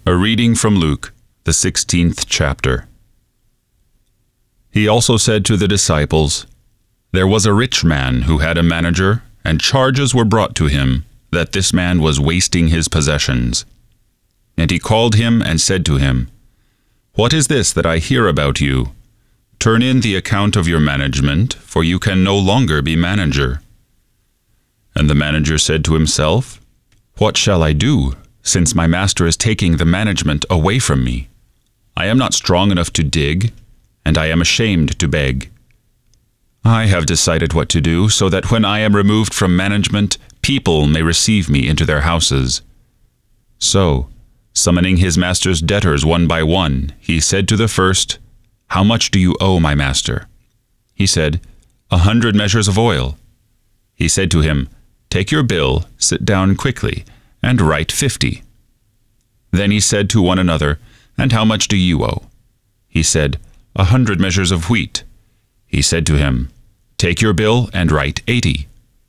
A reading from Luke, the 16th chapter. He also said to the disciples, "There was a rich man who had a manager, and charges were brought to him that this man was wasting his possessions. And he called him and said to him, 'What is this that I hear about you? Turn in the account of your management, for you can no longer be manager.' And the manager said to himself, 'What shall I do, since my master is taking the management away from me? I am not strong enough to dig, and I am ashamed to beg. I have decided what to do, so that when I am removed from management, people may receive me into their houses.' So, summoning his master's debtors one by one, he said to the first, 'How much do you owe my master?' He said, 100 measures of oil. He said to him, 'Take your bill, sit down quickly, and write 50. Then he said to one another, 'And how much do you owe?' He said, 100 measures of wheat. He said to him, 'Take your bill and write 80.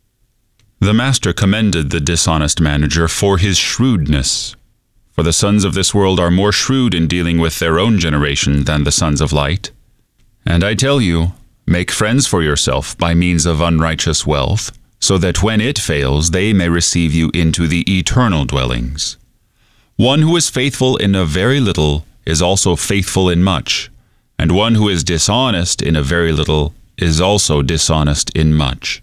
The master commended the dishonest manager for his shrewdness. For the sons of this world are more shrewd in dealing with their own generation than the sons of light. And I tell you, make friends for yourself by means of unrighteous wealth, so that when it fails they may receive you into the eternal dwellings. One who is faithful in a very little is also faithful in much, and one who is dishonest in a very little is also dishonest in much.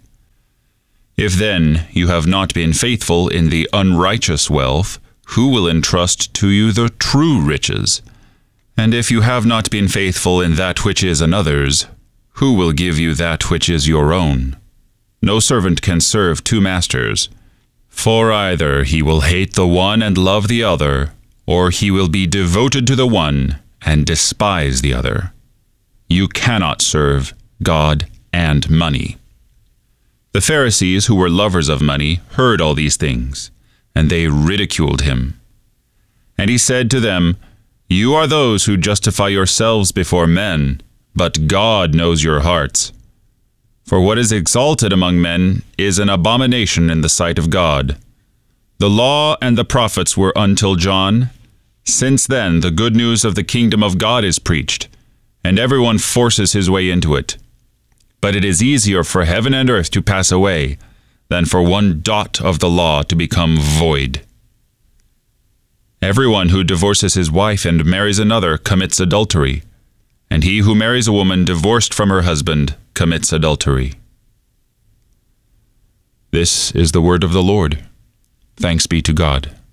If then you have not been faithful in the unrighteous wealth, who will entrust to you the true riches? And if you have not been faithful in that which is another's, who will give you that which is your own? No servant can serve 2 masters, for either he will hate the one and love the other, or he will be devoted to the one and despise the other. You cannot serve God and money." The Pharisees, who were lovers of money, heard all these things, and they ridiculed him. And he said to them, "You are those who justify yourselves before men, but God knows your hearts. For what is exalted among men is an abomination in the sight of God. The law and the prophets were until John. Since then the good news of the kingdom of God is preached, and everyone forces his way into it. But it is easier for heaven and earth to pass away than for one dot of the law to become void. Everyone who divorces his wife and marries another commits adultery, and he who marries a woman divorced from her husband commits adultery." This is the word of the Lord. Thanks be to God.